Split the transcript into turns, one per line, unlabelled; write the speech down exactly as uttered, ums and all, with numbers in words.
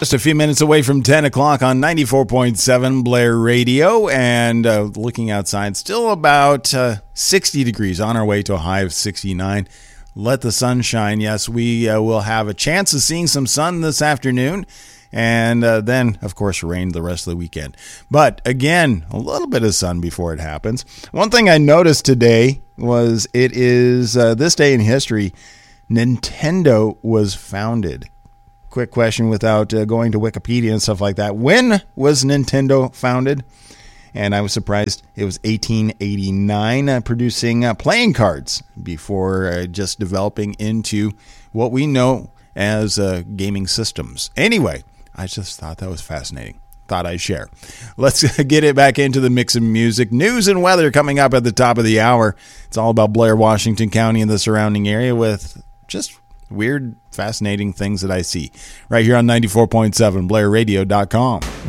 Just a few minutes away from ten o'clock on ninety-four point seven Blair Radio, and uh, looking outside, still about uh, sixty degrees, on our way to a high of sixty-nine. Let the sun shine. Yes, we uh, will have a chance of seeing some sun this afternoon, and uh, then, of course, rain the rest of the weekend. But again, a little bit of sun before it happens. One thing I noticed today was it is uh, this day in history, Nintendo was founded. Quick question without uh, going to Wikipedia and stuff like that. When was Nintendo founded? And I was surprised it was eighteen eighty-nine, uh, producing uh, playing cards before uh, just developing into what we know as uh, gaming systems. Anyway, I just thought that was fascinating. Thought I'd share. Let's get it back into the mix of music. News and weather coming up at the top of the hour. It's all about Blair, Washington County and the surrounding area with just weird, fascinating things that I see right here on ninety-four point seven Blair Radio dot com.